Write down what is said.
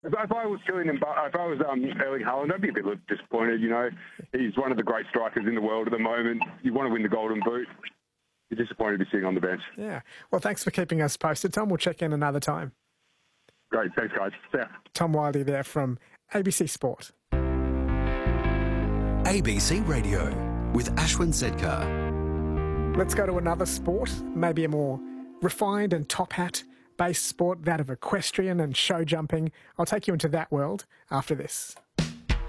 If I was Erling Haaland, I'd be a bit disappointed. You know, he's one of the great strikers in the world at the moment. You want to win the Golden Boot. You're disappointed to be sitting on the bench. Yeah. Well, thanks for keeping us posted, Tom. We'll check in another time. Great. Thanks, guys. See ya. Tom Wiley there from ABC Sport. ABC Radio with Ashwin Sedkar. Let's go to another sport, maybe a more refined and top hat based sport, that of equestrian and show jumping. I'll take you into that world after this.